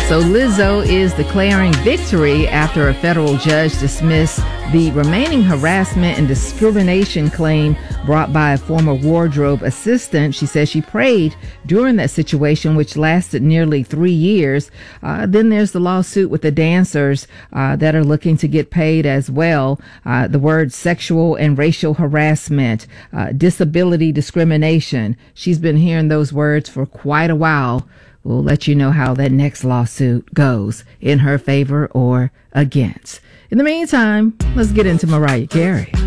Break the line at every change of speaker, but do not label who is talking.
So Lizzo is declaring victory after a federal judge dismissed the remaining harassment and discrimination claim brought by a former wardrobe assistant. She says she prayed during that situation, which lasted nearly 3 years. Then there's the lawsuit with the dancers that are looking to get paid as well. The words sexual and racial harassment, disability discrimination. She's been hearing those words for quite a while. We'll let you know how that next lawsuit goes, in her favor or against. In the meantime, let's get into Mariah Carey.